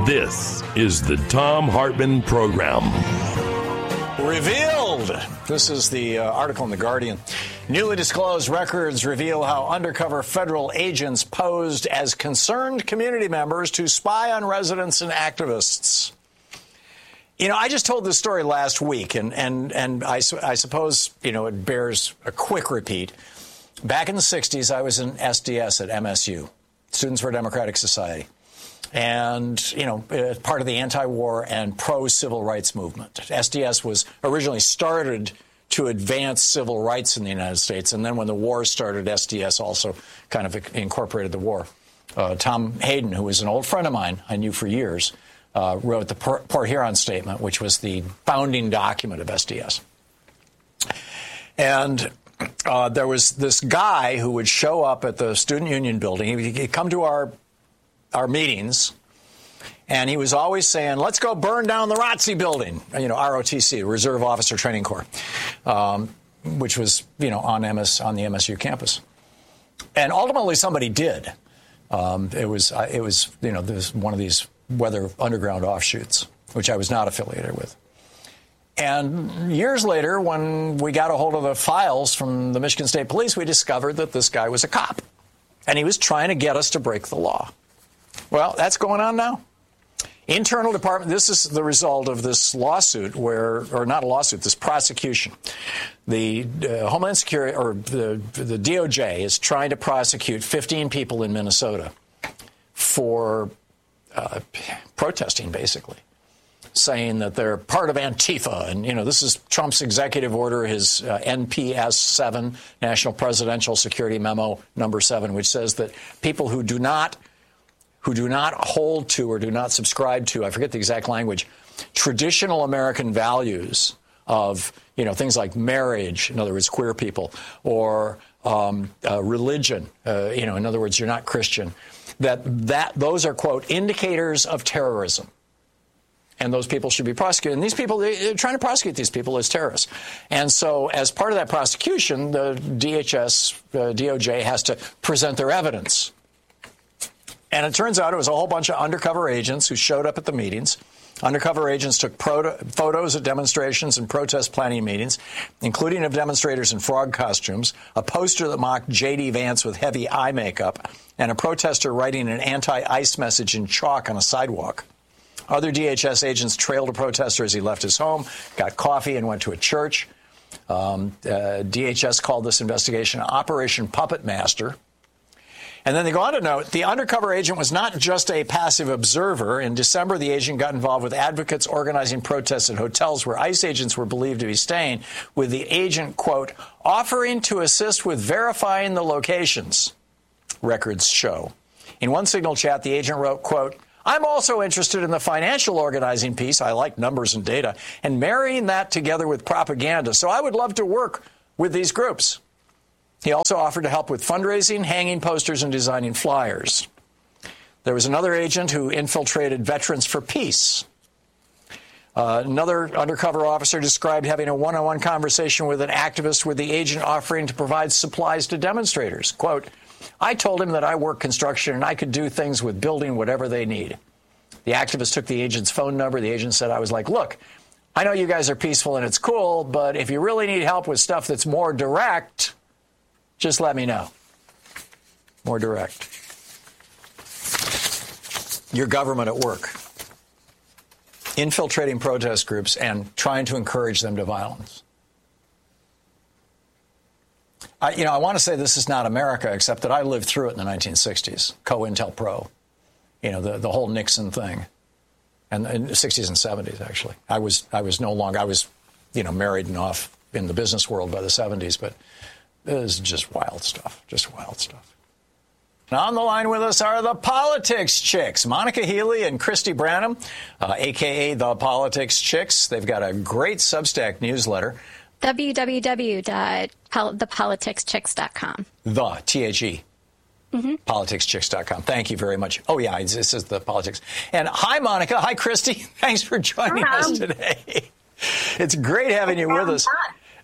This is the Thom Hartmann Program. Revealed. This is the article in The Guardian. Newly disclosed records reveal how undercover federal agents posed as concerned community members to spy on residents and activists. You know, I just told this story last week, and I suppose, you know, it bears a quick repeat. Back in the 60s, I was in SDS at MSU, Students for a Democratic Society. And, you know, part of the anti-war and pro-civil rights movement. SDS was originally started to advance civil rights in the United States. And then when the war started, SDS also kind of incorporated the war. Tom Hayden, who was an old friend of mine, I knew for years, wrote the Port Huron Statement, which was the founding document of SDS. And there was this guy who would show up at the Student Union building. He'd come to our meetings, and he was always saying, let's go burn down the ROTC building, you know, ROTC, Reserve Officer Training Corps, which was, you know, on the MSU campus. And ultimately somebody did. It was, you know, this one of these Weather Underground offshoots, which I was not affiliated with. And years later, when we got a hold of the files from the Michigan State Police, we discovered that this guy was a cop, and he was trying to get us to break the law. Well, that's going on now. Internal Department, this is the result of this lawsuit or not a lawsuit, this prosecution. The Homeland Security, or the DOJ, is trying to prosecute 15 people in Minnesota for protesting, basically, saying that they're part of Antifa. And, you know, this is Trump's executive order, his NPS 7, National Presidential Security Memo number 7, which says that people who do not hold to or do not subscribe to, I forget the exact language, traditional American values of, you know, things like marriage, in other words, queer people, or religion, you know, in other words, you're not Christian, that those are, quote, indicators of terrorism. And those people should be prosecuted. And these people, they're trying to prosecute these people as terrorists. And so as part of that prosecution, the DOJ has to present their evidence. And it turns out it was a whole bunch of undercover agents who showed up at the meetings. Undercover agents took photos of demonstrations and protest planning meetings, including of demonstrators in frog costumes, a poster that mocked J.D. Vance with heavy eye makeup, and a protester writing an anti-ICE message in chalk on a sidewalk. Other DHS agents trailed a protester as he left his home, got coffee, and went to a church. DHS called this investigation Operation Puppet Master. And then they go on to note, the undercover agent was not just a passive observer. In December, the agent got involved with advocates organizing protests at hotels where ICE agents were believed to be staying, with the agent, quote, offering to assist with verifying the locations, records show. In one Signal chat, the agent wrote, quote, I'm also interested in the financial organizing piece. I like numbers and data, and marrying that together with propaganda. So I would love to work with these groups. He also offered to help with fundraising, hanging posters, and designing flyers. There was another agent who infiltrated Veterans for Peace. Another undercover officer described having a one-on-one conversation with an activist, with the agent offering to provide supplies to demonstrators. Quote, I told him that I work construction and I could do things with building whatever they need. The activist took the agent's phone number. The agent said, I was like, look, I know you guys are peaceful and it's cool, but if you really need help with stuff that's more direct, just let me know. More direct. Your government at work. Infiltrating protest groups and trying to encourage them to violence. I want to say this is not America, except that I lived through it in the 1960s. COINTELPRO. You know, the whole Nixon thing. And in the 60s and 70s, actually. I was married and off in the business world by the 70s, but it was just wild stuff. Just wild stuff. And on the line with us are the Politics Chicks, Monica Healy and Christy Branham, a.k.a. the Politics Chicks. They've got a great Substack newsletter. www.thepoliticschicks.com. The, T-H-E. Mm-hmm. Politicschicks.com. Thank you very much. Oh, yeah, this is the Politics. And hi, Monica. Hi, Christy. Thanks for joining us today. It's great having you with us.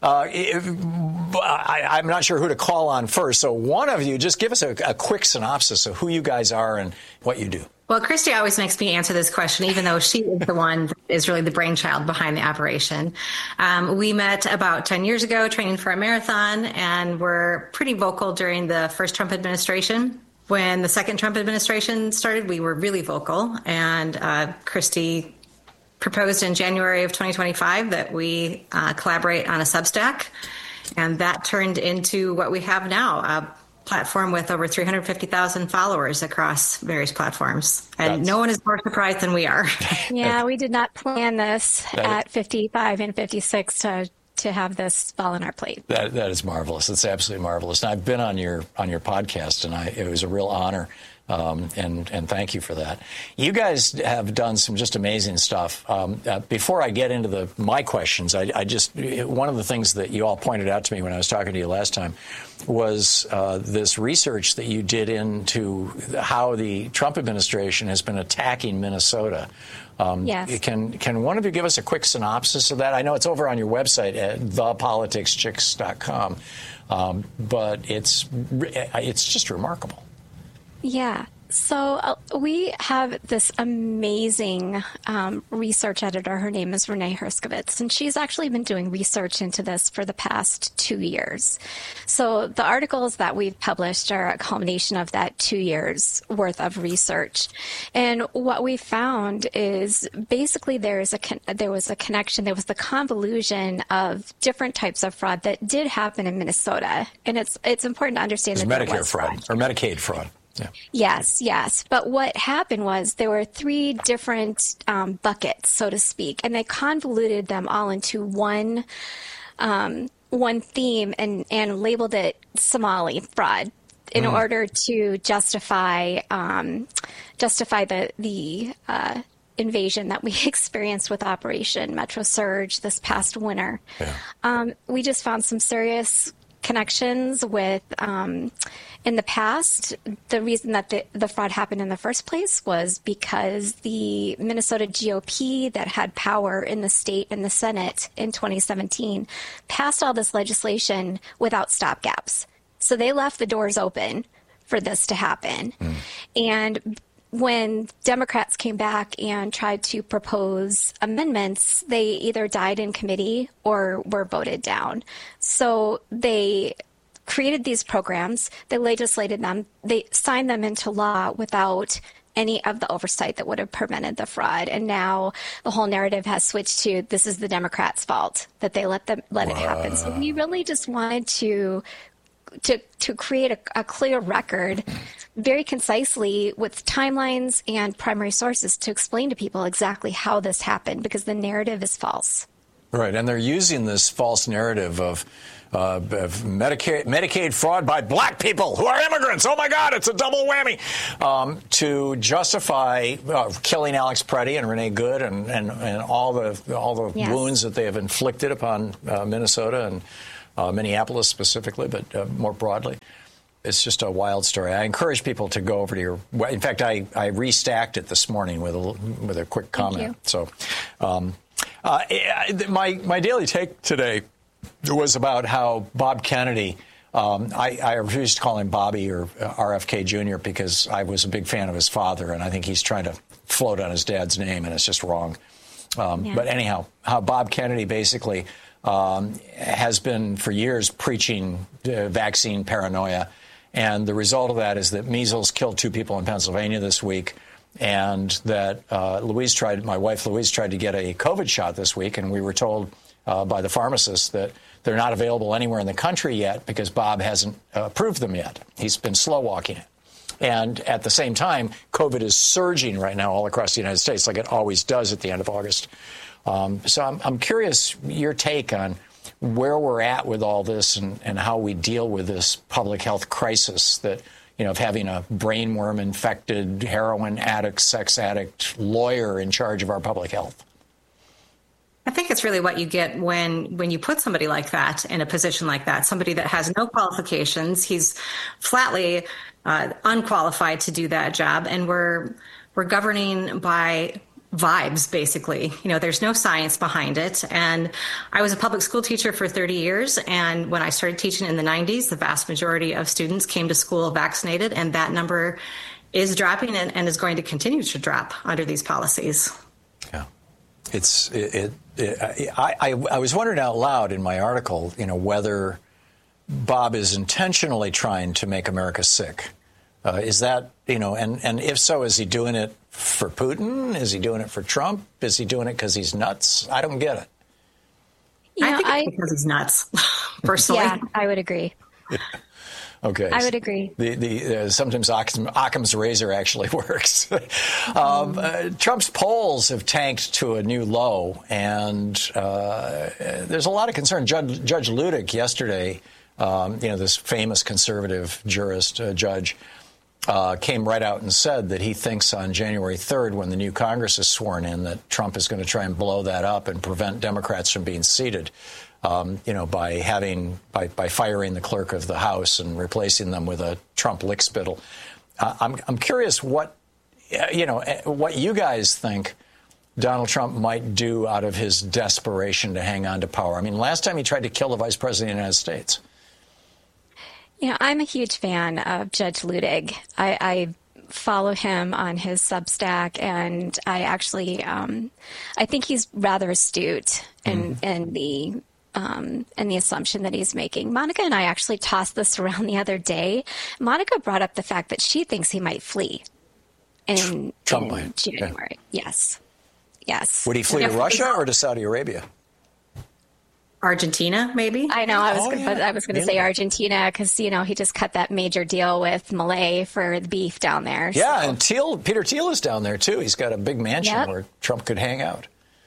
I'm not sure who to call on first, so one of you, just give us a quick synopsis of who you guys are and what you do. Well, Christy always makes me answer this question, even though she is the one that is really the brainchild behind the operation. We met about 10 years ago training for a marathon, and were pretty vocal during the first Trump administration. When the second Trump administration started, we were really vocal, and Christy proposed in January of 2025 that we collaborate on a Substack, and that turned into what we have now, a platform with over 350,000 followers across various platforms. And no one is more surprised than we are. Yeah, we did not plan this at 55 and 56 to have this fall on our plate. That is marvelous. It's absolutely marvelous. And I've been on your podcast, and it was a real honor. And thank you for that. You guys have done some just amazing stuff. Before I get into my questions, I just one of the things that you all pointed out to me when I was talking to you last time was this research that you did into how the Trump administration has been attacking Minnesota. Yes. Can one of you give us a quick synopsis of that? I know it's over on your website at thepoliticschicks.com, but it's just remarkable. Yeah. So we have this amazing research editor. Her name is Renee Herskovitz, and she's actually been doing research into this for the past 2 years. So the articles that we've published are a culmination of that 2 years worth of research. And what we found is basically there was a connection, there was the convolution of different types of fraud that did happen in Minnesota. And it's important to understand that Medicare fraud or Medicaid fraud. Yeah. Yes. But what happened was there were 3 different buckets, so to speak, and they convoluted them all into one theme and labeled it Somali fraud in order to justify the invasion that we experienced with Operation Metro Surge this past winter. Yeah. We just found some serious connections with in the past. The reason that the fraud happened in the first place was because the Minnesota GOP that had power in the state and the Senate in 2017 passed all this legislation without stopgaps. So they left the doors open for this to happen. And when Democrats came back and tried to propose amendments, they either died in committee or were voted down. So they created these programs, they legislated them, they signed them into law without any of the oversight that would have prevented the fraud. And now the whole narrative has switched to this is the Democrats' fault that they let it happen. So we really just wanted to create a clear record very concisely with timelines and primary sources to explain to people exactly how this happened, because the narrative is false. Right, and they're using this false narrative of Medicaid fraud by black people who are immigrants. Oh, my God, it's a double whammy, to justify killing Alex Preddy and Renee Good and all the yes. wounds that they have inflicted upon Minnesota and Minneapolis specifically, but more broadly. It's just a wild story. I encourage people to go over to your. In fact, I restacked it this morning with a quick comment. So, my daily take today was about how Bob Kennedy. I refuse to call him Bobby or RFK Jr. because I was a big fan of his father, and I think he's trying to float on his dad's name, and it's just wrong. But anyhow, how Bob Kennedy basically has been for years preaching vaccine paranoia. And the result of that is that measles killed 2 people in Pennsylvania this week, and that my wife Louise tried to get a COVID shot this week, and we were told by the pharmacist that they're not available anywhere in the country yet because Bob hasn't approved them yet. He's been slow walking it. And at the same time, COVID is surging right now all across the United States, like it always does at the end of August. So I'm curious your take on where we're at with all this and how we deal with this public health crisis that, of having a brainworm infected heroin addict, sex addict lawyer in charge of our public health. I think it's really what you get when you put somebody like that in a position like that, somebody that has no qualifications. He's flatly unqualified to do that job. And we're governing by vibes, basically. There's no science behind it. And I was a public school teacher for 30 years. And when I started teaching in the 90s, the vast majority of students came to school vaccinated. And that number is dropping and is going to continue to drop under these policies. Yeah. I was wondering out loud in my article, whether Bob is intentionally trying to make America sick. Is that, and if so, is he doing it for Putin? Is he doing it for Trump? Is he doing it because he's nuts? I don't get it. I think it's because he's nuts, personally. Yeah, I would agree. Okay. I would agree. Sometimes Occam's razor actually works. Trump's polls have tanked to a new low, and there's a lot of concern. Judge Ludick yesterday, this famous conservative jurist judge, came right out and said that he thinks on January 3rd, when the new Congress is sworn in, that Trump is going to try and blow that up and prevent Democrats from being seated. By firing the clerk of the House and replacing them with a Trump lickspittle. I'm curious what you guys think Donald Trump might do out of his desperation to hang on to power. I mean, last time he tried to kill the vice president of the United States. I'm a huge fan of Judge Ludig. I follow him on his Substack, and I actually I think he's rather astute in the assumption that he's making. Monica and I actually tossed this around the other day. Monica brought up the fact that she thinks he might flee in January. Yeah. Yes. Would he flee to Russia or to Saudi Arabia? Argentina, maybe? I know. I was going to say Argentina because, he just cut that major deal with Malay for the beef down there. Yeah, so. And Peter Thiel is down there, too. He's got a big mansion where Trump could hang out.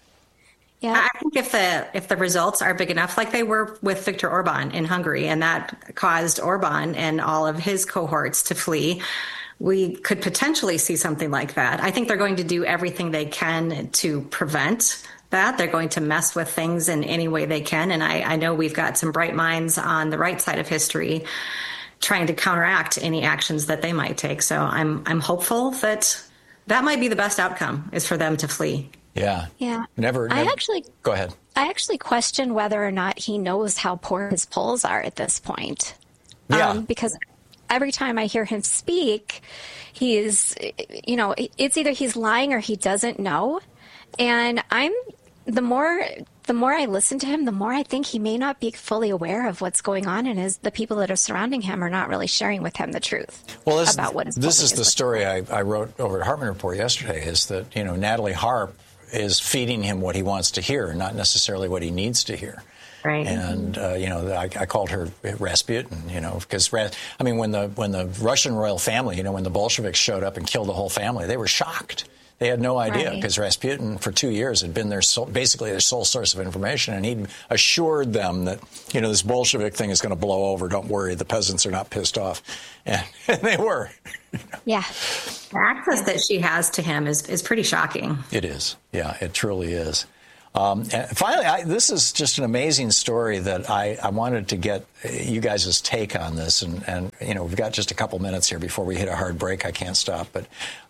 Yeah, I think if the results are big enough, like they were with Viktor Orban in Hungary, and that caused Orban and all of his cohorts to flee, we could potentially see something like that. I think they're going to do everything they can to prevent that. They're going to mess with things in any way they can. And I know we've got some bright minds on the right side of history trying to counteract any actions that they might take. So I'm hopeful that might be the best outcome, is for them to flee. Yeah. Never. Go ahead. I actually question whether or not he knows how poor his polls are at this point. Yeah. Because every time I hear him speak, it's either he's lying or he doesn't know. And the more I listen to him, the more I think he may not be fully aware of what's going on, and the people that are surrounding him are not really sharing with him the truth about what this is the story I wrote over at Hartman Report yesterday, is that, Natalie Harp is feeding him what he wants to hear, not necessarily what he needs to hear. Right. And, I called her Rasputin, because, when the Russian royal family, when the Bolsheviks showed up and killed the whole family, they were shocked. They had no idea, because Rasputin for 2 years had been basically their sole source of information, and he'd assured them that, this Bolshevik thing is going to blow over. Don't worry, the peasants are not pissed off. And they were. Yeah. The access that she has to him is pretty shocking. It is. Yeah, it truly is. And finally, this is just an amazing story that I wanted to get you guys' take on this. And we've got just a couple minutes here before we hit a hard break. I can't stop. But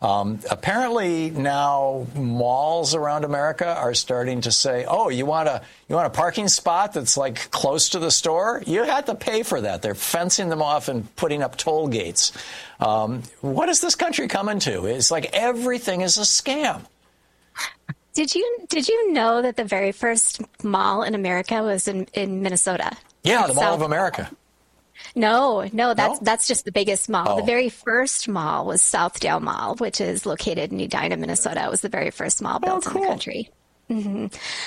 apparently now malls around America are starting to say, oh, you want a parking spot that's like close to the store? You have to pay for that. They're fencing them off and putting up toll gates. What is this country coming to? It's like everything is a scam. Did you know that the very first mall in America was in Minnesota? Yeah, the Mall of America. No, that's just the biggest mall. Oh. The very first mall was Southdale Mall, which is located in Edina, Minnesota. It was the very first mall built in the country. Mm-hmm.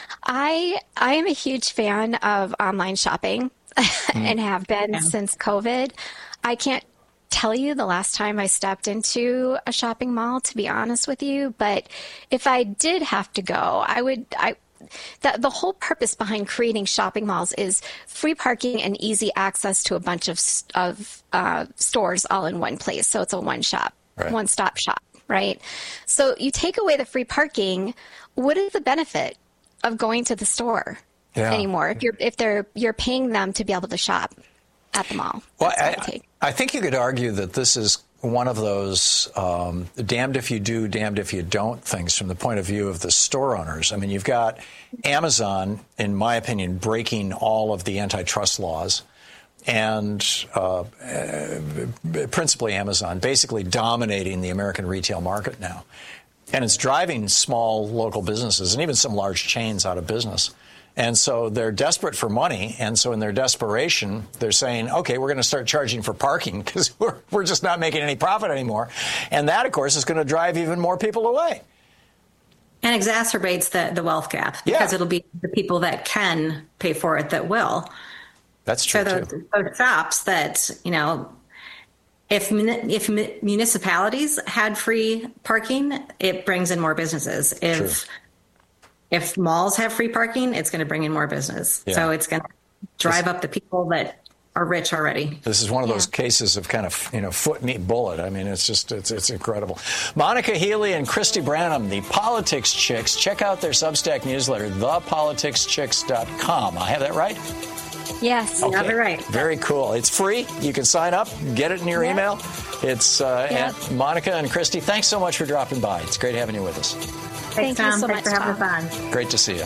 I am a huge fan of online shopping and have been since COVID. I can't tell you the last time I stepped into a shopping mall, to be honest with you, but if I did have to go, the whole purpose behind creating shopping malls is free parking and easy access to a bunch of stores all in one place. So it's a one-stop shop, right? So you take away the free parking, what is the benefit of going to the store anymore if you're paying them to be able to shop at the mall? Well, I think you could argue that this is one of those damned if you do, damned if you don't things from the point of view of the store owners. I mean, you've got Amazon, in my opinion, breaking all of the antitrust laws. and principally Amazon, basically dominating the American retail market now. And it's driving small local businesses and even some large chains out of business. And so they're desperate for money. And so in their desperation, they're saying, OK, we're going to start charging for parking because we're just not making any profit anymore. And that, of course, is going to drive even more people away. And exacerbates the wealth gap because it'll be the people that can pay for it that will. That's true, so those shops that, if municipalities had free parking, it brings in more businesses. If malls have free parking, it's going to bring in more business. Yeah. So it's going to drive up the people that are rich already. This is one of those cases of kind of, foot and eat bullet. I mean, it's incredible. Monica Healy and Christy Branham, the Politics Chicks. Check out their Substack newsletter, thepoliticschicks.com. I have that right? Yes, okay. You have it right. Very cool. It's free. You can sign up, get it in your email. It's and Monica and Christy, thanks so much for dropping by. It's great having you with us. Thanks, Tom. You so Thanks much, for having Tom. us on. Great to see you.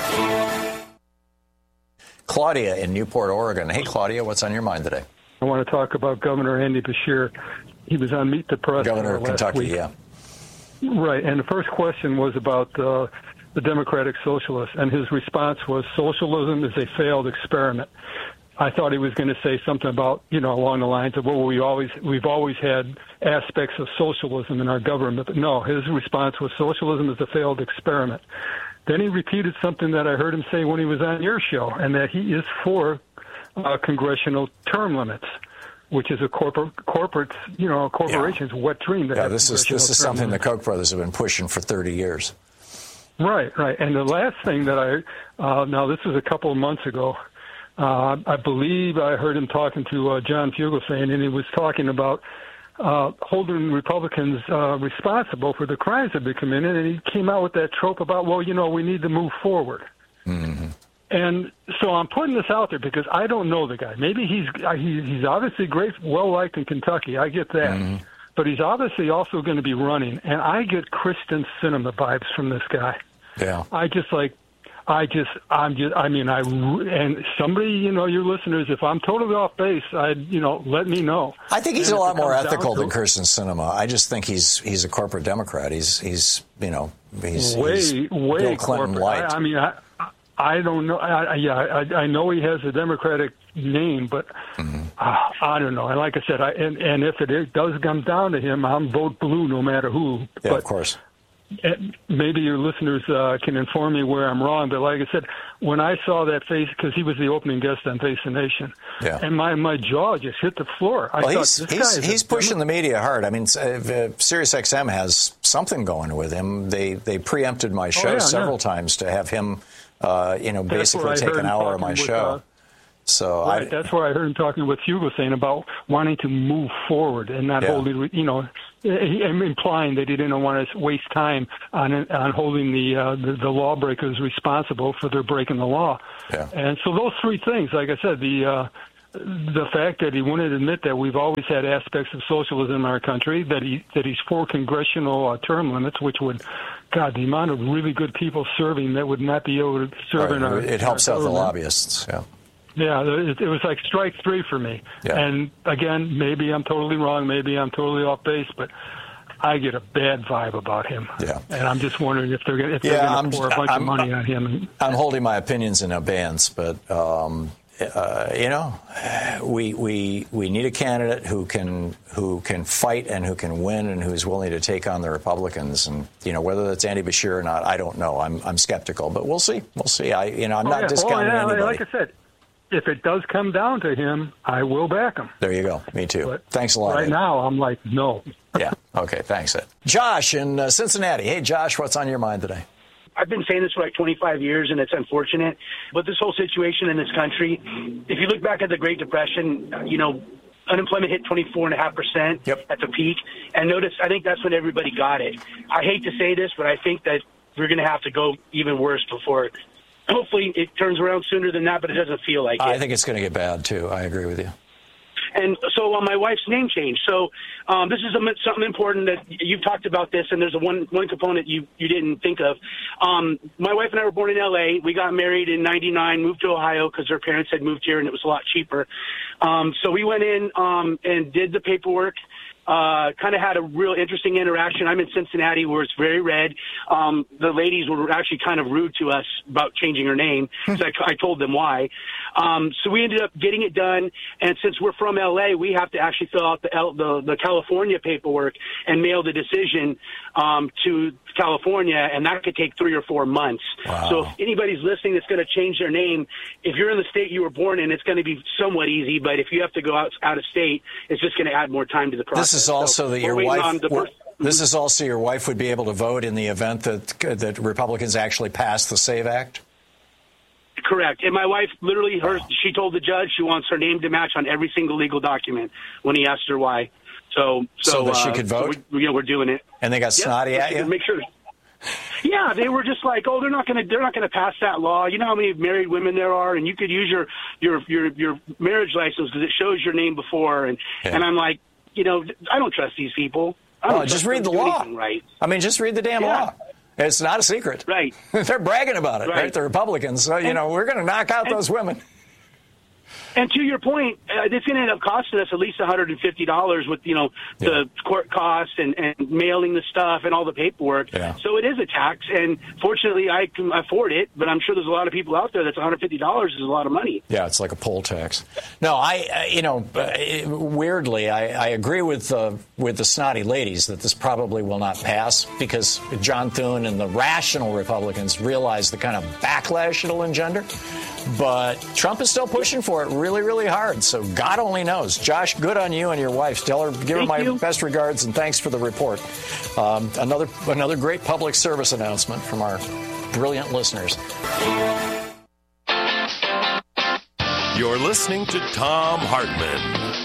Claudia in Newport, Oregon. Hey, Claudia, what's on your mind today? I want to talk about Governor Andy Beshear. He was on Meet the Press. Governor of Kentucky, week. yeah. Right, and the first question was about the Democratic Socialists, and his response was, socialism is a failed experiment. I thought he was going to say something about, along the lines of, well, we've always had aspects of socialism in our government. But no, his response was, socialism is a failed experiment. Then he repeated something that I heard him say when he was on your show, and that he is for congressional term limits, which is a corporation's wet dream. Yeah, this is something the Koch brothers have been pushing for 30 years. Right. And the last thing that now this was a couple of months ago, I believe I heard him talking to John Fugelsang, and he was talking about holding Republicans responsible for the crimes that they committed, and he came out with that trope about, well, we need to move forward. Mm-hmm. And so I'm putting this out there because I don't know the guy. Maybe he's obviously great, well-liked in Kentucky. I get that. Mm-hmm. But he's obviously also going to be running, and I get Kristen Sinema vibes from this guy. Yeah. And somebody, your listeners, if I'm totally off base, let me know. I think he's a lot more ethical than Kirsten Sinema. I just think he's a corporate Democrat. He's Bill Clinton light. I don't know. I know he has a Democratic name, but I don't know. And like I said, and if it does come down to him, I'm vote blue no matter who. Yeah, of course. Maybe your listeners can inform me where I'm wrong, but like I said, when I saw that face, because he was the opening guest on Face the Nation, and my jaw just hit the floor. He's pushing the media hard. I mean, SiriusXM has something going with him. They preempted my show several times to have him, basically take an hour of my show. That's where I heard him talking with Fugelsang about wanting to move forward and not holding, implying that he didn't want to waste time on holding the lawbreakers responsible for their breaking the law. Yeah. And so those three things, like I said, the fact that he wouldn't admit that we've always had aspects of socialism in our country, that he's for congressional term limits, which would, God, the amount of really good people serving that would not be able to serve in our it helps out the lobbyists. Yeah. Yeah, it was like strike three for me. Yeah. And again, maybe I'm totally wrong, maybe I'm totally off base, but I get a bad vibe about him. Yeah. And I'm just wondering if they're going to pour a bunch of money on him. I'm holding my opinions in abeyance, but we need a candidate who can fight and who can win and who's willing to take on the Republicans. And whether that's Andy Beshear or not, I don't know. I'm skeptical, but we'll see. I'm not discounting anybody. Like I said, if it does come down to him, I will back him. There you go. Me too. But thanks a lot. Right now, I'm like, no. Yeah. Okay. Thanks, Ed. Josh in Cincinnati. Hey, Josh, what's on your mind today? I've been saying this for like 25 years, and it's unfortunate. But this whole situation in this country, if you look back at the Great Depression, unemployment hit 24.5% at the peak. And notice, I think that's when everybody got it. I hate to say this, but I think that we're going to have to go even worse before. Hopefully it turns around sooner than that, but it doesn't feel like it. I think it's going to get bad, too. I agree with you. And so my wife's name changed. So this is something important that you've talked about this, and there's one component you didn't think of. My wife and I were born in L.A. We got married in 99, moved to Ohio because her parents had moved here, and it was a lot cheaper. So we went in and did the paperwork. Kind of had a real interesting interaction. I'm in Cincinnati, where it's very red. The ladies were actually kind of rude to us about changing her name, because I told them why. So we ended up getting it done, and since we're from L.A., we have to actually fill out the California paperwork and mail the decision to California, and that could take 3 or 4 months. Wow. So if anybody's listening that's going to change their name, if you're in the state you were born in, it's going to be somewhat easy, but if you have to go out of state, it's just going to add more time to the process. This is also that your wife. This is also your wife would be able to vote in the event that Republicans actually pass the SAVE Act. Correct. And my wife literally, she told the judge she wants her name to match on every single legal document when he asked her why. So that she could vote. So we're doing it. And they got snotty at you. Make sure. Yeah, they were just like, oh, they're not going to pass that law. You know how many married women there are, and you could use your marriage license because it shows your name before. And I'm like, I don't trust these people. Just read the law. Right. I mean, just read the damn law. It's not a secret. Right. They're bragging about it, right? The Republicans. So, we're going to knock out those women. And to your point, it's going to end up costing us at least $150 with, the court costs and mailing the stuff and all the paperwork. Yeah. So it is a tax. And fortunately, I can afford it. But I'm sure there's a lot of people out there that's $150 is a lot of money. Yeah, it's like a poll tax. No, weirdly, I agree with the snotty ladies that this probably will not pass because John Thune and the rational Republicans realize the kind of backlash it'll engender. But Trump is still pushing for it really, really hard. So God only knows. Josh, good on you and your wife. Give her my best regards and thanks for the report. Another great public service announcement from our brilliant listeners. You're listening to Thom Hartmann.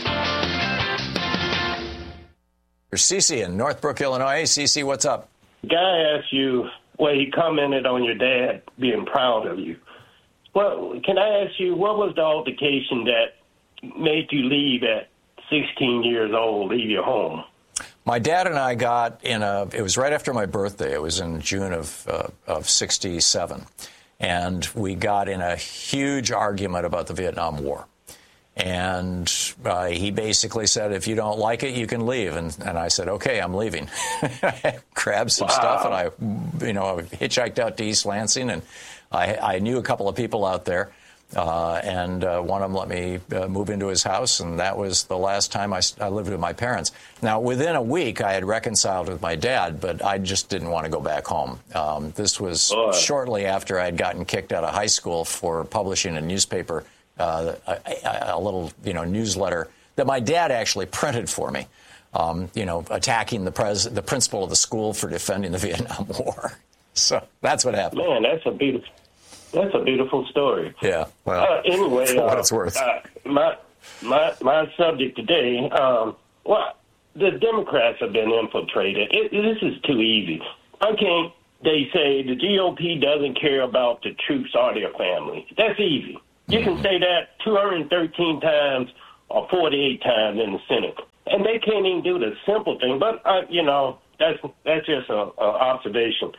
There's Cece in Northbrook, Illinois. Hey, Cece, what's up? Guy asked you, he commented on your dad being proud of you. Well, can I ask you, what was the altercation that made you leave at 16 years old, leave your home? My dad and I got it was right after my birthday. It was in June of 67. And we got in a huge argument about the Vietnam War. And he basically said, if you don't like it, you can leave. And I said, okay, I'm leaving. I grabbed some stuff and I hitchhiked out to East Lansing. And I knew a couple of people out there. And one of them let me move into his house. And that was the last time I lived with my parents. Now, within a week, I had reconciled with my dad, but I just didn't want to go back home. This was shortly after I had gotten kicked out of high school for publishing a newspaper, a little newsletter that my dad actually printed for me, attacking the principal of the school for defending the Vietnam War. So that's what happened. Man, that's a beautiful story. Yeah. Well, anyway, for what it's worth. My subject today. The Democrats have been infiltrated. This is too easy. Okay, they say the GOP doesn't care about the troops or their family. That's easy. You can say that 213 times or 48 times in the Senate, and they can't even do the simple thing. But that's just an observation.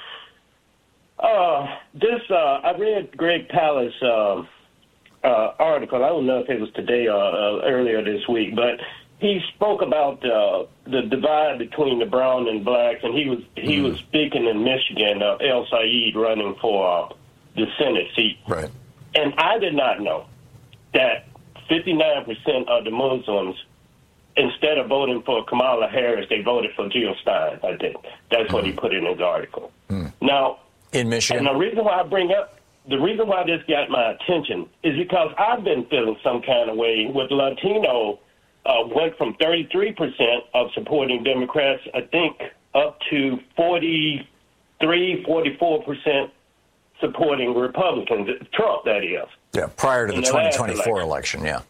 I read Greg Palast's article. I don't know if it was today or earlier this week, but he spoke about the divide between the brown and blacks, and he was speaking in Michigan. El Sayed running for the Senate seat, right? And I did not know that 59% of the Muslims, instead of voting for Kamala Harris, they voted for Jill Stein. I think that's what he put in his article. Now. In Michigan. And the reason why this got my attention is because I've been feeling some kind of way with Latino went from 33% of supporting Democrats, I think, up to 44% supporting Republicans. Trump, that is. Yeah, prior to the 2024 election, yeah.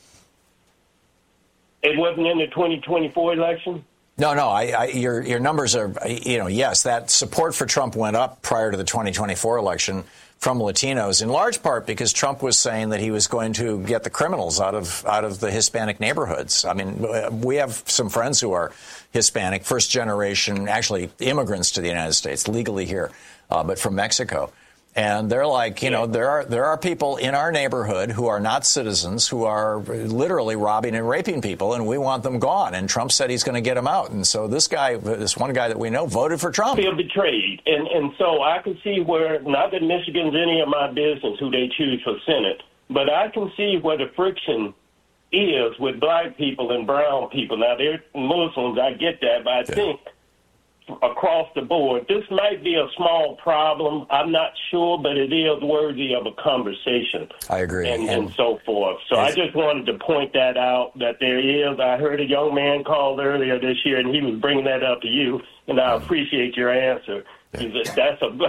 It wasn't in the 2024 election? No. Your numbers are, yes, that support for Trump went up prior to the 2024 election from Latinos, in large part because Trump was saying that he was going to get the criminals out of the Hispanic neighborhoods. I mean, we have some friends who are Hispanic, first generation, actually immigrants to the United States, legally here, but from Mexico. And they're like, you know, there are people in our neighborhood who are not citizens, who are literally robbing and raping people, and we want them gone. And Trump said he's going to get them out. And so this one guy that we know, voted for Trump. Feel betrayed. And so I can see where, not that Michigan's any of my business who they choose for Senate, but I can see where the friction is with black people and brown people. Now, they're Muslims, I get that, but I think across the board, this might be a small problem. I'm not sure, but it is worthy of a conversation. I agree. And so forth. So I just wanted to point that out, that there is. I heard a young man called earlier this year, and he was bringing that up to you, and I appreciate your answer. That's I'm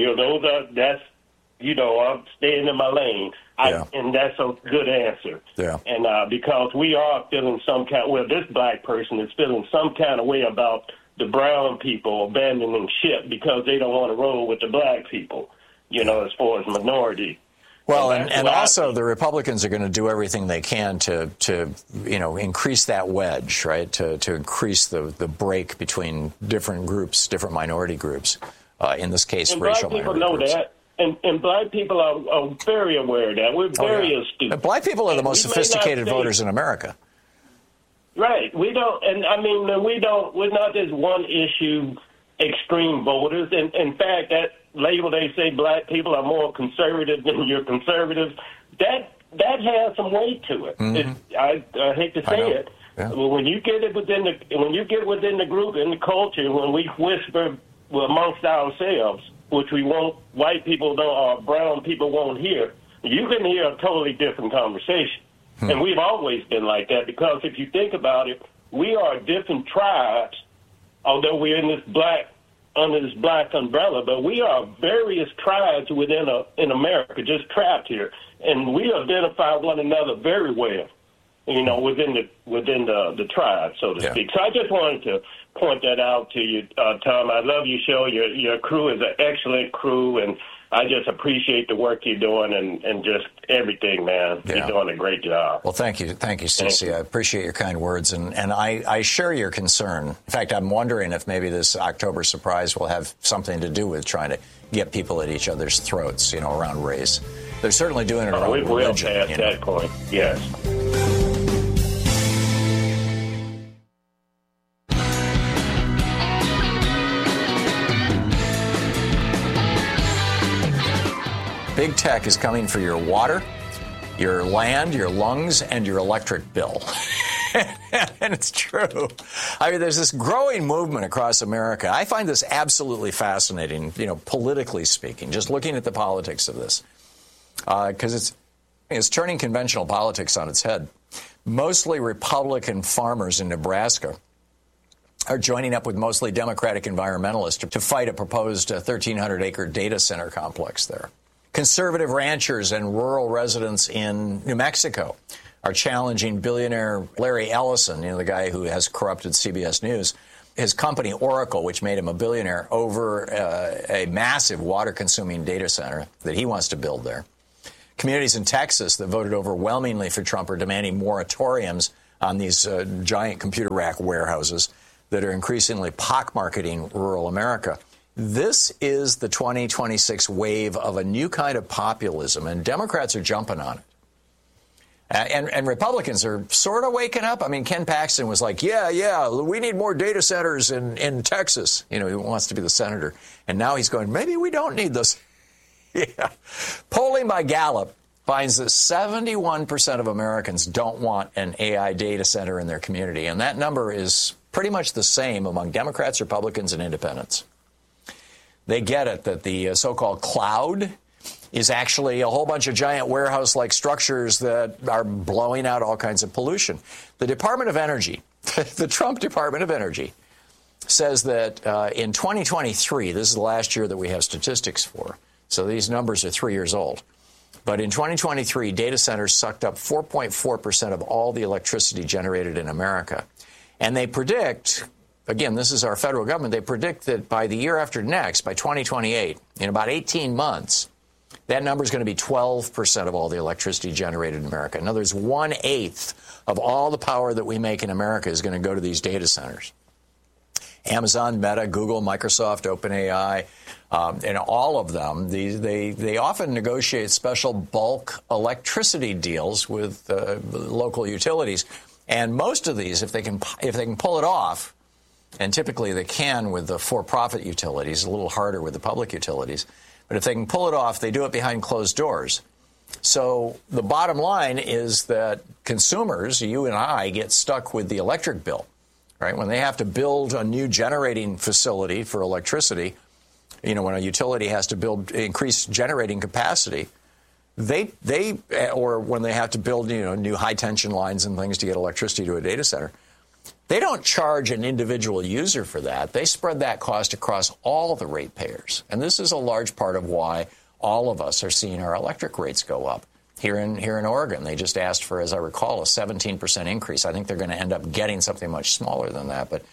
staying in my lane. And that's a good answer. Yeah. And because we are feeling this black person is feeling some kind of way about the brown people abandoning ship because they don't want to roll with the black people, you know, as far as minority. Well, and also the Republicans are going to do everything they can to you know, increase that wedge, right, to increase the break between different groups, different minority groups, in this case, racial minority groups. Black people know that. And black people are very aware of that. We're very astute. And black people are the most sophisticated voters in America. Right. We don't, and I mean, we're not just one issue extreme voters. And in fact, that label, they say black people are more conservative than you're conservative. That has some weight to it. Mm-hmm. I hate to say it. Yeah. When you get within the group and the culture, when we whisper amongst ourselves, which we won't, white people don't, or brown people won't hear, you can hear a totally different conversation. And we've always been like that, because if you think about it, we are different tribes, although we're under this black umbrella, but we are various tribes in America, just trapped here. And we identify one another very well, you know, within the tribe, so to speak. So I just wanted to point that out to you, Tom. I love your show. Your crew is an excellent crew, and I just appreciate the work you're doing and just everything, man. Yeah. You're doing a great job. Well, thank you, Stacey. I appreciate your kind words, and I share your concern. In fact, I'm wondering if maybe this October surprise will have something to do with trying to get people at each other's throats, you know, around race. They're certainly doing it around religion. We'll pass that point, yes. Big tech is coming for your water, your land, your lungs, and your electric bill. And it's true. I mean, there's this growing movement across America. I find this absolutely fascinating, you know, politically speaking, just looking at the politics of this, because it's turning conventional politics on its head. Mostly Republican farmers in Nebraska are joining up with mostly Democratic environmentalists to fight a proposed 1,300-acre data center complex there. Conservative ranchers and rural residents in New Mexico are challenging billionaire Larry Ellison, you know, the guy who has corrupted CBS News, his company Oracle, which made him a billionaire, over a massive water-consuming data center that he wants to build there. Communities in Texas that voted overwhelmingly for Trump are demanding moratoriums on these giant computer rack warehouses that are increasingly pockmarketing rural America. This is the 2026 wave of a new kind of populism, and Democrats are jumping on it. And Republicans are sort of waking up. I mean, Ken Paxton was like, yeah, we need more data centers in Texas. You know, he wants to be the senator. And now he's going, maybe we don't need this. Yeah. Polling by Gallup finds that 71% of Americans don't want an AI data center in their community. And that number is pretty much the same among Democrats, Republicans, and independents. They get it that the so-called cloud is actually a whole bunch of giant warehouse-like structures that are blowing out all kinds of pollution. The Department of Energy, the Trump Department of Energy, says that in 2023, this is the last year that we have statistics for, so these numbers are 3 years old. But in 2023, data centers sucked up 4.4% of all the electricity generated in America. And they predict, again, this is our federal government, they predict that by the year after next, by 2028, in about 18 months, that number is going to be 12% of all the electricity generated in America. In other words, 1/8 of all the power that we make in America is going to go to these data centers. Amazon, Meta, Google, Microsoft, OpenAI, and all of them, they often negotiate special bulk electricity deals with local utilities. And most of these, if they can pull it off, and typically they can with the for-profit utilities, a little harder with the public utilities, but if they can pull it off, they do it behind closed doors. So the bottom line is that consumers, you and I, get stuck with the electric bill. Right? When they have to build a new generating facility for electricity, when a utility has to increase generating capacity, or when they have to build, new high tension lines and things to get electricity to a data center, they don't charge an individual user for that. They spread that cost across all the ratepayers. And this is a large part of why all of us are seeing our electric rates go up. Here in Oregon, they just asked for, as I recall, a 17% increase. I think they're going to end up getting something much smaller than that. But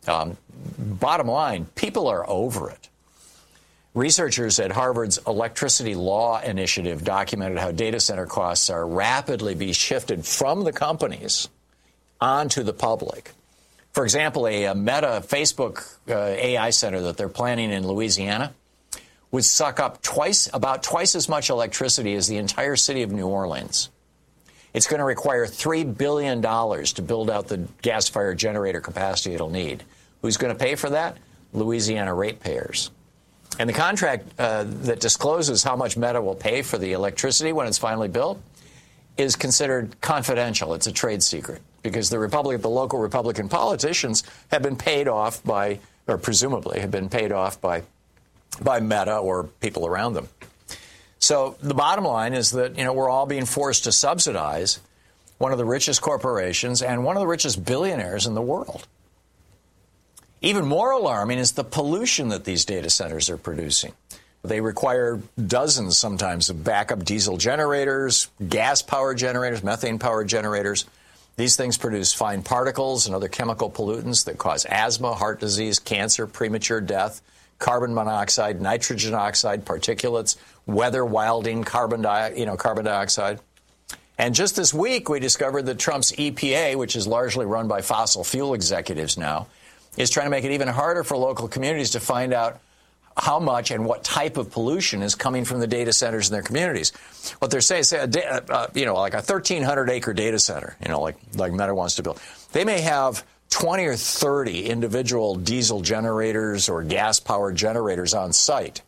bottom line, people are over it. Researchers at Harvard's Electricity Law Initiative documented how data center costs are rapidly being shifted from the companies onto the public. For example, a Meta Facebook AI center that they're planning in Louisiana would suck up about twice as much electricity as the entire city of New Orleans. It's going to require $3 billion to build out the gas-fired generator capacity it'll need. Who's going to pay for that? Louisiana ratepayers. And the contract that discloses how much Meta will pay for the electricity when it's finally built is considered confidential. It's a trade secret because the local Republican politicians have been paid off by, or presumably have been paid off by Meta or people around them. So the bottom line is that, we're all being forced to subsidize one of the richest corporations and one of the richest billionaires in the world. Even more alarming is the pollution that these data centers are producing. They require dozens sometimes of backup diesel generators, gas-powered generators, methane-powered generators. These things produce fine particles and other chemical pollutants that cause asthma, heart disease, cancer, premature death, carbon monoxide, nitrogen oxide, particulates, weather wilding, carbon dioxide. And just this week, we discovered that Trump's EPA, which is largely run by fossil fuel executives now, is trying to make it even harder for local communities to find out how much and what type of pollution is coming from the data centers in their communities. What they're saying, like a 1,300-acre data center, like Meta wants to build, they may have 20 or 30 individual diesel generators or gas-powered generators on site.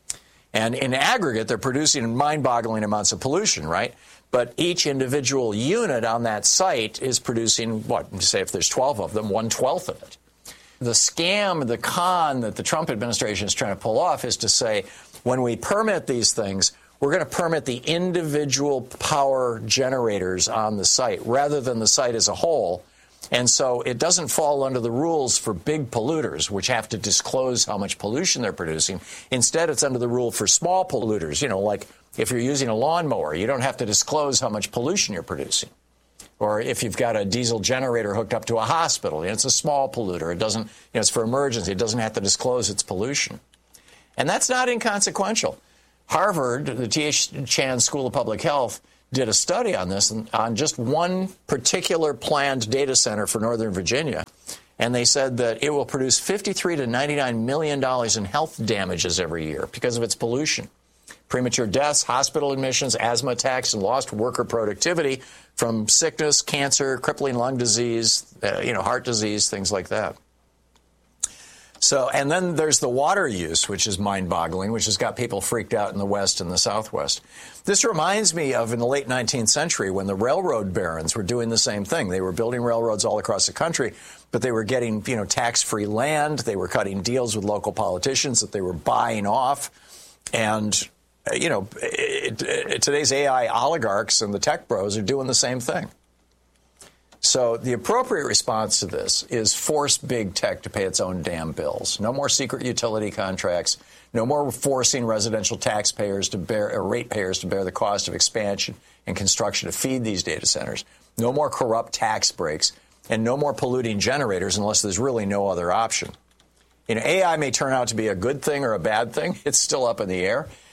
And in aggregate, they're producing mind-boggling amounts of pollution, right? But each individual unit on that site is producing, say if there's 12 of them, 1/12 of it. The scam, the con that the Trump administration is trying to pull off is to say, when we permit these things, we're going to permit the individual power generators on the site rather than the site as a whole. And so it doesn't fall under the rules for big polluters, which have to disclose how much pollution they're producing. Instead, it's under the rule for small polluters. Like if you're using a lawnmower, you don't have to disclose how much pollution you're producing. Or if you've got a diesel generator hooked up to a hospital, it's a small polluter. It doesn't, it's for emergency. It doesn't have to disclose its pollution. And that's not inconsequential. Harvard, the T.H. Chan School of Public Health, did a study on this, on just one particular planned data center for Northern Virginia. And they said that it will produce $53 to $99 million in health damages every year because of its pollution. Premature deaths, hospital admissions, asthma attacks, and lost worker productivity from sickness, cancer, crippling lung disease, heart disease, things like that. So, and then there's the water use, which is mind-boggling, which has got people freaked out in the West and the Southwest. This reminds me of in the late 19th century when the railroad barons were doing the same thing. They were building railroads all across the country, but they were getting, tax-free land. They were cutting deals with local politicians that they were buying off. And today's AI oligarchs and the tech bros are doing the same thing. So the appropriate response to this is force big tech to pay its own damn bills. No more secret utility contracts. No more forcing residential taxpayers to bear, or ratepayers to bear the cost of expansion and construction to feed these data centers. No more corrupt tax breaks. And no more polluting generators unless there's really no other option. AI may turn out to be a good thing or a bad thing. It's still up in the air.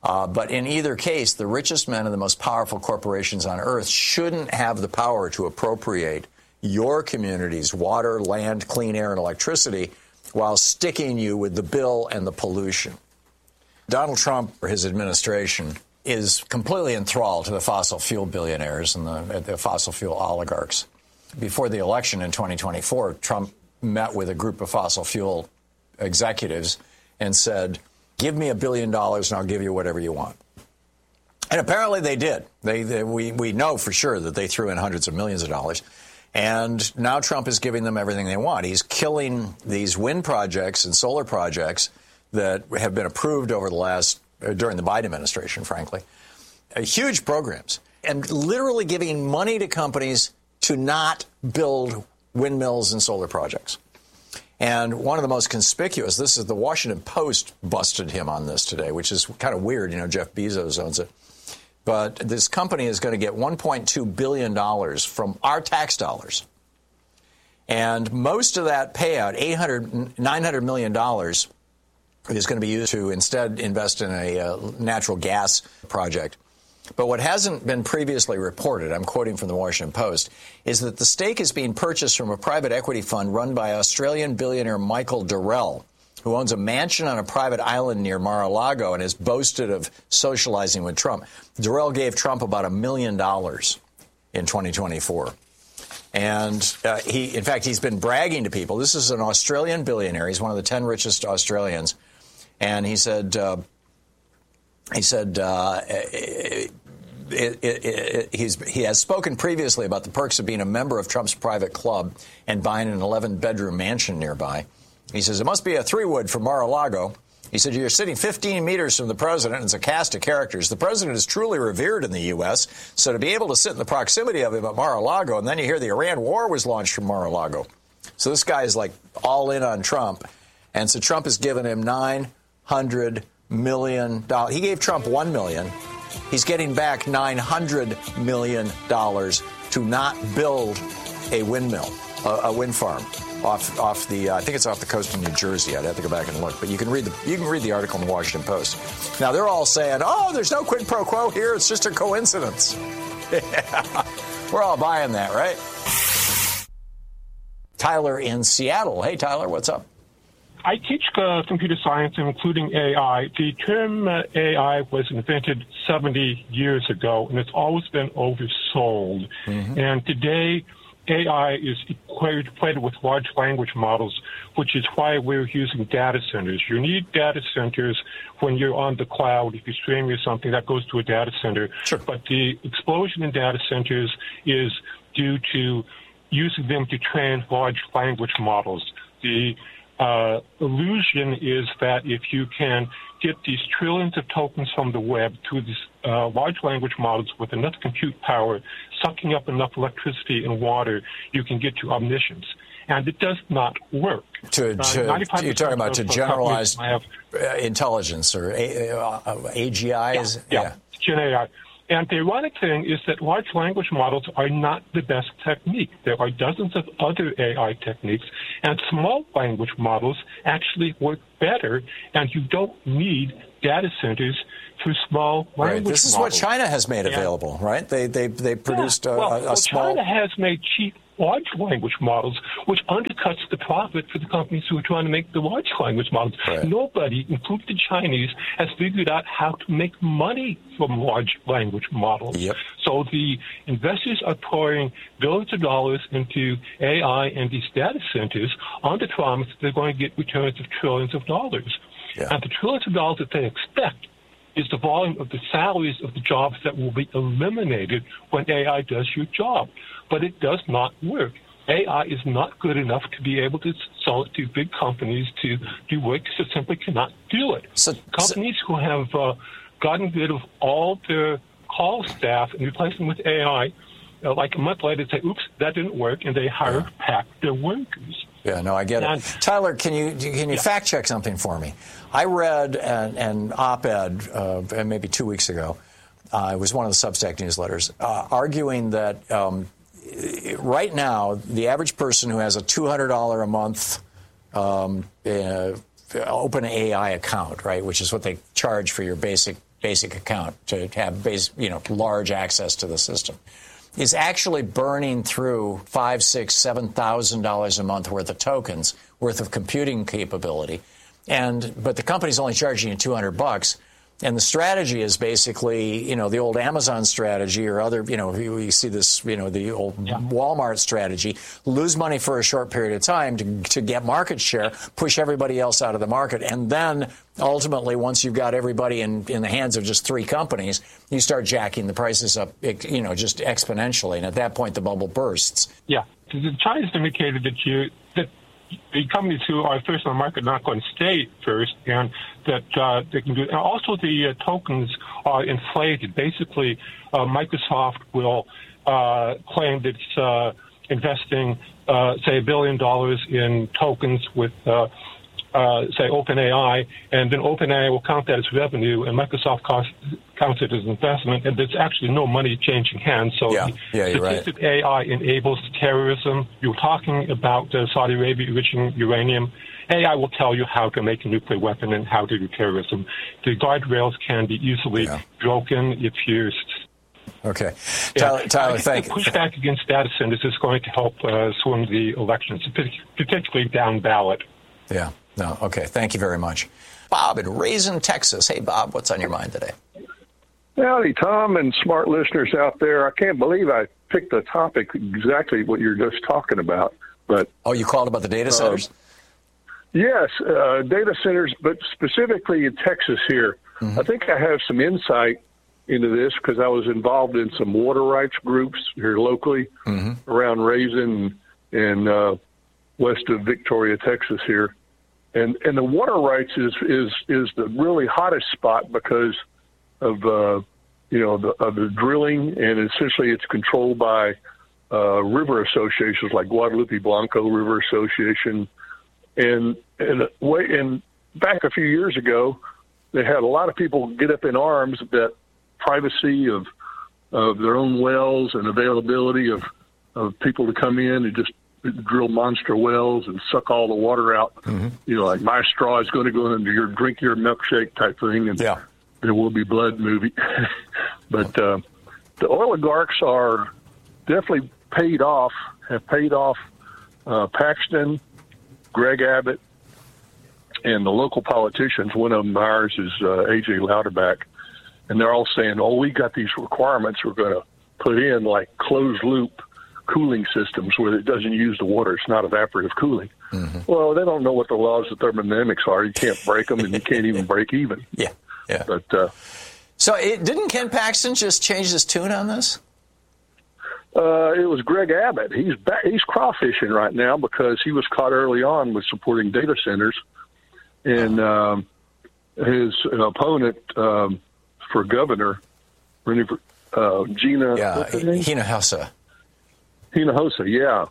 But in either case, the richest men and the most powerful corporations on earth shouldn't have the power to appropriate your community's water, land, clean air, and electricity while sticking you with the bill and the pollution. Donald Trump, or his administration, is completely enthralled to the fossil fuel billionaires and the fossil fuel oligarchs. Before the election in 2024, Trump met with a group of fossil fuel executives and said, give me $1 billion and I'll give you whatever you want. And apparently they did. We know for sure that they threw in hundreds of millions of dollars. And now Trump is giving them everything they want. He's killing these wind projects and solar projects that have been approved over the during the Biden administration, frankly. Huge programs. And literally giving money to companies to not build windmills and solar projects. And one of the most conspicuous, this is the Washington Post busted him on this today, which is kind of weird. You know, Jeff Bezos owns it. But this company is going to get $1.2 billion from our tax dollars. And most of that payout, $900 million, is going to be used to instead invest in a natural gas project. But what hasn't been previously reported, I'm quoting from the Washington Post, is that the stake is being purchased from a private equity fund run by Australian billionaire Michael Durrell, who owns a mansion on a private island near Mar-a-Lago and has boasted of socializing with Trump. Durrell gave Trump about $1 million in 2024. And in fact, he's been bragging to people. This is an Australian billionaire. He's one of the 10 richest Australians. And he said, he has spoken previously about the perks of being a member of Trump's private club and buying an 11-bedroom mansion nearby. He says, it must be a three-wood from Mar-a-Lago. He said, you're sitting 15 meters from the president, and it's a cast of characters. The president is truly revered in the U.S., so to be able to sit in the proximity of him at Mar-a-Lago, and then you hear the Iran war was launched from Mar-a-Lago. So this guy is like all in on Trump. And so Trump has given him $900 million. He gave Trump $1 million. He's getting back $900 million to not build a windmill, a wind farm. Off the, I think it's off the coast of New Jersey. I'd have to go back and look, but you can read the article in the Washington Post. Now they're all saying, "Oh, there's no quid pro quo here. It's just a coincidence." Yeah. We're all buying that, right? Tyler in Seattle. Hey, Tyler, what's up? I teach computer science, including AI. The term AI was invented 70 years ago, and it's always been oversold. Mm-hmm. And today, AI is equated with large language models, which is why we're using data centers. You need data centers when you're on the cloud. If you're streaming something, that goes to a data center. Sure. But the explosion in data centers is due to using them to train large language models. The illusion is that if you can get these trillions of tokens from the web to these large language models with enough compute power, sucking up enough electricity and water, you can get to omniscience. And it does not work. You're talking about to generalized intelligence or AGI? Yeah, Gen AI. And the ironic thing is that large language models are not the best technique. There are dozens of other AI techniques, and small language models actually work better, and you don't need data centers for small language models. This is what China has made available, right? They produced a small... China has made cheap large language models, which undercuts the profit for the companies who are trying to make the large language models. Right. Nobody, including the Chinese, has figured out how to make money from large language models. Yep. So the investors are pouring billions of dollars into AI and these data centers on the promise that they're going to get returns of trillions of dollars. Yeah. And the trillions of dollars that they expect is the volume of the salaries of the jobs that will be eliminated when AI does your job. But it does not work. AI is not good enough to be able to sell it to big companies to do work because it simply cannot do it. Companies who have gotten rid of all their call staff and replaced them with AI, like a month later, say, oops, that didn't work, and they hire back their workers. Yeah, no, I get it. Tyler, can you fact check something for me? I read an op-ed maybe 2 weeks ago. It was one of the Substack newsletters, arguing that right now the average person who has a $200 a month OpenAI account, right, which is what they charge for your basic basic account to have large access to the system, is actually burning through $5,000, $6,000, $7,000 a month worth of tokens, worth of computing capability. But the company's only charging you $200. And the strategy is basically, the old Amazon strategy or other, we see this, the old Walmart strategy, lose money for a short period of time to get market share, push everybody else out of the market. And then ultimately, once you've got everybody in the hands of just 3 companies, you start jacking the prices up, just exponentially. And at that point, the bubble bursts. Yeah. The Chinese indicated that the companies who are first on the market are not going to stay first, and that they can do. And also, the tokens are inflated. Basically, Microsoft will claim that it's investing, say, $1 billion in tokens with, say, OpenAI, and then OpenAI will count that as revenue, and Microsoft counts it as investment, and there's actually no money changing hands. So statistic right. AI enables terrorism. You're talking about Saudi Arabia enriching uranium. AI will tell you how to make a nuclear weapon and how to do terrorism. The guardrails can be easily broken if used. Okay. Tyler, thank you. Pushback against data centers is going to help swing the elections, particularly down ballot. Yeah. No. Okay. Thank you very much. Bob in Raisin, Texas. Hey, Bob, what's on your mind today? Howdy, Tom, and smart listeners out there. I can't believe I picked the topic exactly what you're just talking about. But you called about the data centers? Yes, data centers, but specifically in Texas here. Mm-hmm. I think I have some insight into this because I was involved in some water rights groups here locally around Raisin and west of Victoria, Texas here. And the water rights is the really hottest spot because of the drilling, and essentially it's controlled by river associations like Guadalupe Blanco River Association, and back a few years ago, they had a lot of people get up in arms that privacy of their own wells and availability of people to come in and just drill monster wells and suck all the water out. Mm-hmm. Like my straw is going to go into your drink your milkshake type thing, and there will be blood movie. But the oligarchs are definitely have paid off Paxton, Greg Abbott, and the local politicians. One of them, ours, is A.J. Louderback. And they're all saying, we got these requirements we're going to put in, like closed-loop cooling systems where it doesn't use the water. It's not evaporative cooling. Mm-hmm. Well, they don't know what the laws of thermodynamics are. You can't break them, and you can't even break even. Yeah. But so didn't Ken Paxton just change his tune on this? It was Greg Abbott. He's crawfishing right now because he was caught early on with supporting data centers. And his opponent for governor, Gina Hinojosa. Hinojosa, yeah.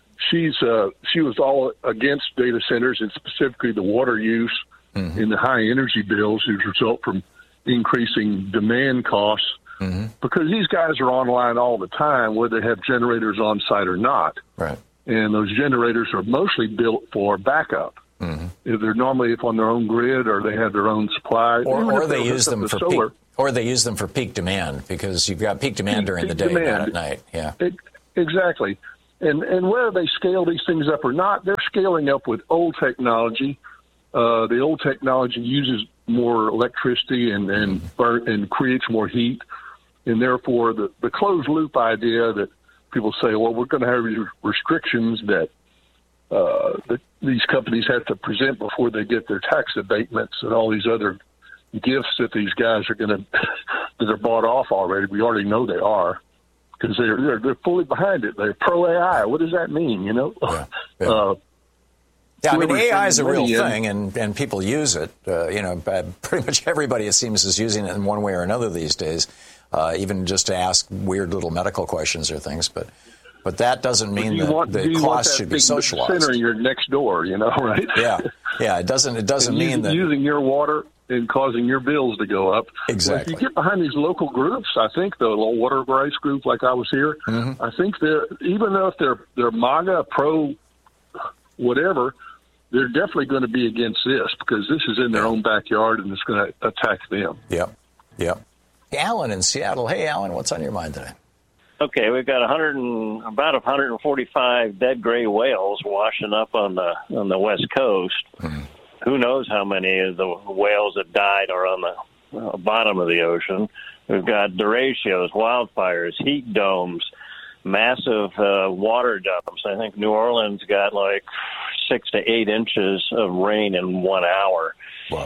She was all against data centers and specifically the water use and the high energy bills which result from increasing demand costs because these guys are online all the time, whether they have generators on site or not. Right. And those generators are mostly built for backup. If they're normally on their own grid or they have their own supply, or they use them for solar. Or they use them for peak demand because you've got peak demand during the day, not at night. Yeah, exactly. And whether they scale these things up or not, they're scaling up with old technology. The old technology uses more electricity and creates more heat, and therefore the closed loop idea that people say, well, we're going to have these restrictions that these companies have to present before they get their tax abatements and all these other gifts that these guys are going to that are bought off already. We already know they are because they're fully behind it. They're pro AI. What does that mean? I mean, AI is a real thing, and people use it. Pretty much everybody, it seems, is using it in one way or another these days, even just to ask weird little medical questions or things. But that doesn't mean that the cost should be socialized. Center your next door, right? Yeah. It doesn't mean that using your water and causing your bills to go up. Exactly. Well, if you get behind these local groups, I think the little water rights group, like I was here, I think even though if they're MAGA, pro, whatever, they're definitely going to be against this because this is in their own backyard and it's going to attack them. Yeah. Yep. Alan in Seattle. Hey, Alan, what's on your mind today? Okay, we've got about 145 dead gray whales washing up on the West Coast. Mm-hmm. Who knows how many of the whales that died are on the bottom of the ocean. We've got derechos, wildfires, heat domes, massive water dumps. I think New Orleans got like 6 to 8 inches of rain in 1 hour.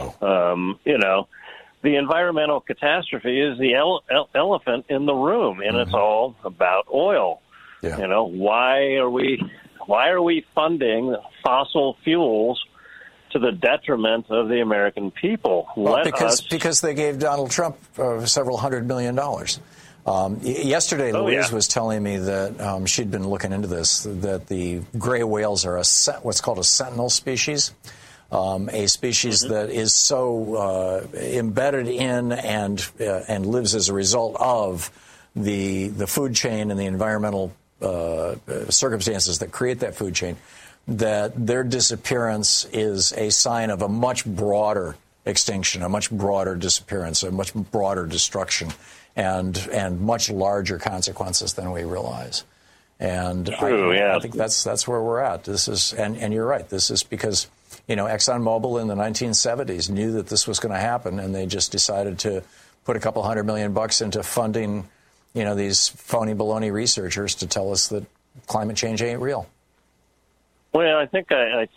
Wow. The environmental catastrophe is the elephant in the room, and it's all about oil. Yeah. Why are we funding fossil fuels to the detriment of the American people? Well, because they gave Donald Trump several $100 million. Yesterday, Louise was telling me that she'd been looking into this, that the gray whales are what's called a sentinel species. A species that is so embedded in and lives as a result of the food chain and the environmental circumstances that create that food chain, that their disappearance is a sign of a much broader extinction, a much broader disappearance, a much broader destruction, and much larger consequences than we realize. And I think that's where we're at. This is, and you're right. This is because ExxonMobil in the 1970s knew that this was going to happen, and they just decided to put a couple $100 million into funding, these phony baloney researchers to tell us that climate change ain't real. Well, I think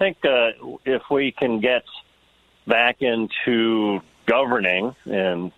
if we can get back into governing and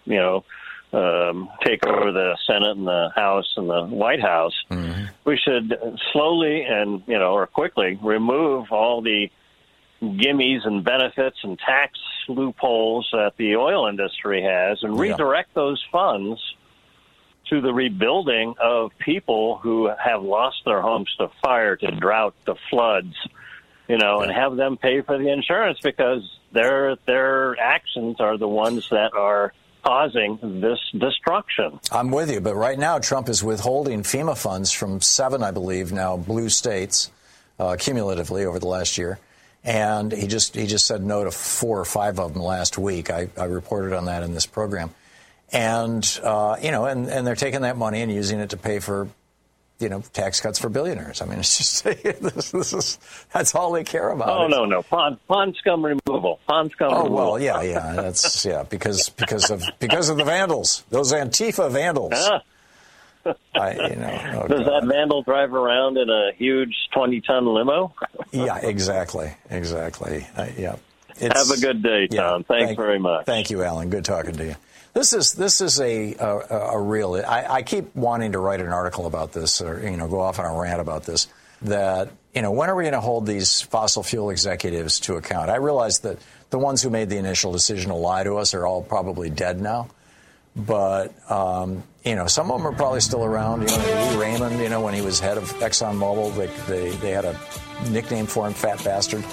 take over the Senate and the House and the White House, we should slowly and or quickly remove all the gimmies and benefits and tax loopholes that the oil industry has and redirect those funds to the rebuilding of people who have lost their homes to fire, to drought, to floods, and have them pay for the insurance because their actions are the ones that are causing this destruction. I'm with you, but right now Trump is withholding FEMA funds from 7, I believe, now blue states cumulatively over the last year. And he just said no to 4 or 5 of them last week. I reported on that in this program. And, and they're taking that money and using it to pay for, tax cuts for billionaires. I mean, it's just, that's all they care about. Oh, no. Pond scum removal. Oh, well, yeah. That's, because of the vandals, those Antifa vandals. Does that vandal drive around in a huge 20-ton limo? Yeah, exactly. Yeah. Have a good day, Tom. Thanks very much. Thank you, Alan. Good talking to you. This is a real. I keep wanting to write an article about this, or go off on a rant about this. That when are we going to hold these fossil fuel executives to account? I realize that the ones who made the initial decision to lie to us are all probably dead now. But, some of them are probably still around. Lee Raymond, when he was head of ExxonMobil, they had a nickname for him, Fat Bastard,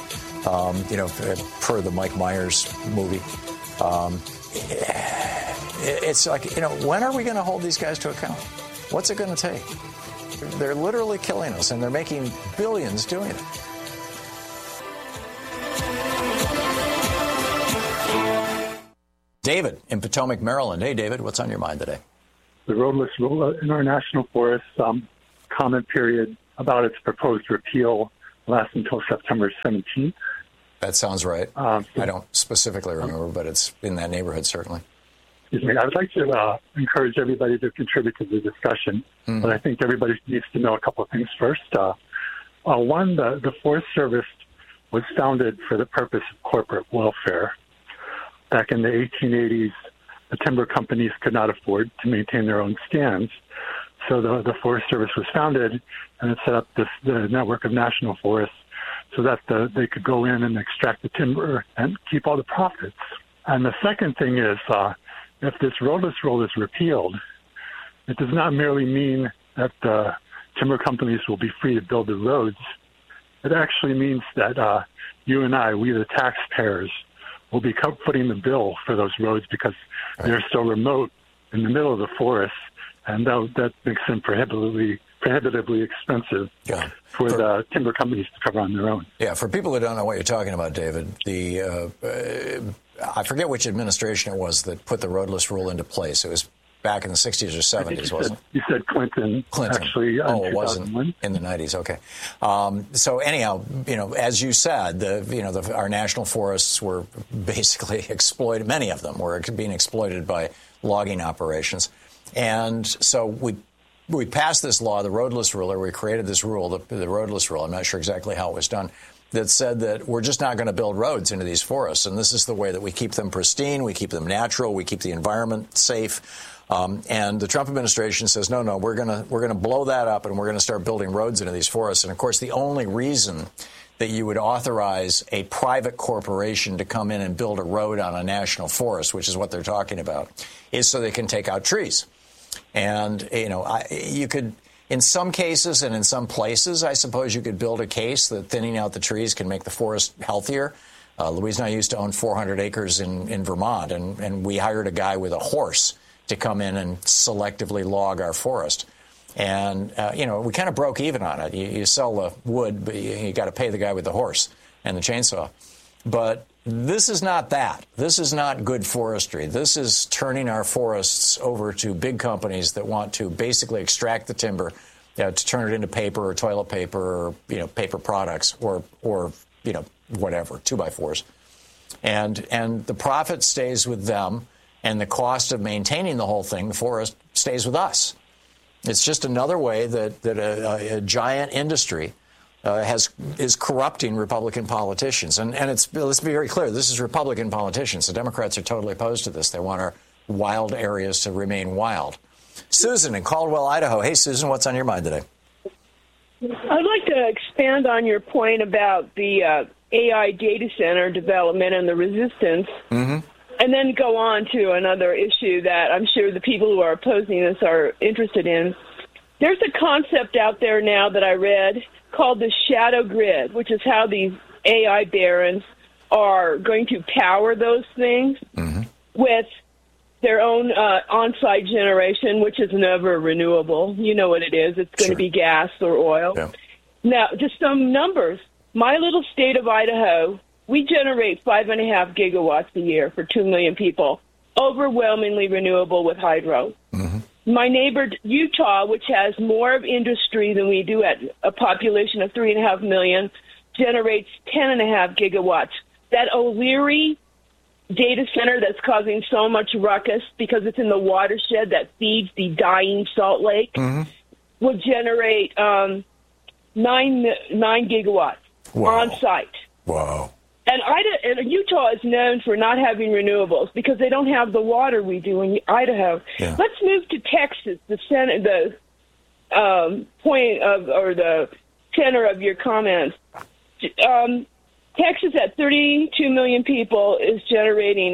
per the Mike Myers movie. It's like, when are we going to hold these guys to account? What's it going to take? They're literally killing us, and they're making billions doing it. David in Potomac, Maryland. Hey, David, what's on your mind today? The roadless rule in our national forest comment period about its proposed repeal lasts until September 17th. That sounds right. I don't specifically remember, but it's in that neighborhood, certainly. Excuse me. I would like to encourage everybody to contribute to the discussion, but I think everybody needs to know a couple of things first. One, the Forest Service was founded for the purpose of corporate welfare. Back in the 1880s, the timber companies could not afford to maintain their own stands, so the Forest Service was founded, and it set up the network of national forests so that they could go in and extract the timber and keep all the profits. And the second thing is, if this roadless rule is repealed, it does not merely mean that the timber companies will be free to build the roads. It actually means that you and I, we the taxpayers, will be footing the bill for those roads because they're so remote in the middle of the forest, and that makes them prohibitively expensive for the timber companies to cover on their own. Yeah, for people who don't know what you're talking about, David, the I forget which administration it was that put the roadless rule into place. It was back in the 60s or 70s, wasn't it? You said Clinton. Actually, it wasn't in the 90s. Okay. So anyhow, as you said, our national forests were basically exploited. Many of them were being exploited by logging operations, and so we passed this law, the roadless rule, or we created this rule, the roadless rule. I'm not sure exactly how it was done. That said that we're just not going to build roads into these forests, and this is the way that we keep them pristine, we keep them natural, we keep the environment safe. And the Trump administration says, no, we're going to blow that up, and we're going to start building roads into these forests. And of course, the only reason that you would authorize a private corporation to come in and build a road on a national forest, which is what they're talking about, is so they can take out trees. And you could. In some cases and in some places, I suppose you could build a case that thinning out the trees can make the forest healthier. Louise and I used to own 400 acres in Vermont, and we hired a guy with a horse to come in and selectively log our forest. And, we kind of broke even on it. You sell the wood, but you got to pay the guy with the horse and the chainsaw. But this is not that. This is not good forestry. This is turning our forests over to big companies that want to basically extract the timber to turn it into paper or toilet paper or, paper products or whatever, 2x4s. And the profit stays with them, and the cost of maintaining the whole thing, the forest, stays with us. It's just another way that a giant industry is corrupting Republican politicians. And let's be very clear, this is Republican politicians. The Democrats are totally opposed to this. They want our wild areas to remain wild. Susan in Caldwell, Idaho. Hey, Susan, what's on your mind today? I'd like to expand on your point about the AI data center development and the resistance, and then go on to another issue that I'm sure the people who are opposing this are interested in. There's a concept out there now that I read called the shadow grid, which is how these AI barons are going to power those things with their own on-site generation, which is never renewable. You know what it is. It's going to be gas or oil. Yeah. Now, just some numbers. My little state of Idaho, we generate 5.5 gigawatts a year for 2 million people, overwhelmingly renewable with hydro. My neighbor, Utah, which has more of industry than we do at a population of 3.5 million, generates 10.5 gigawatts. That O'Leary data center that's causing so much ruckus because it's in the watershed that feeds the dying Salt Lake will generate 9 gigawatts on site. Wow. And Utah is known for not having renewables because they don't have the water we do in Idaho. Yeah. Let's move to Texas, the point of, or the center of your comments. Texas, at 32 million people, is generating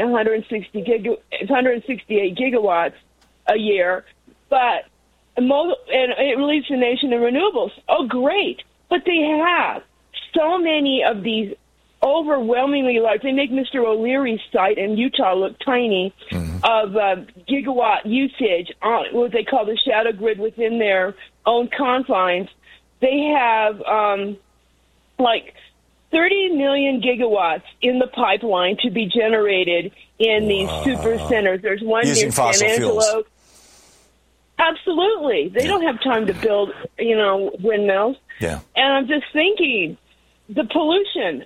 168 gigawatts a year, but and it leads the nation in renewables. Oh, great! But they have so many of these overwhelmingly large. They make Mr. O'Leary's site in Utah look tiny of gigawatt usage on what they call the shadow grid within their own confines. They have like 30 million gigawatts in the pipeline to be generated in these super centers. There's one using near San Angelo. Fuels. Absolutely. They don't have time to build, windmills. Yeah. And I'm just thinking, the pollution,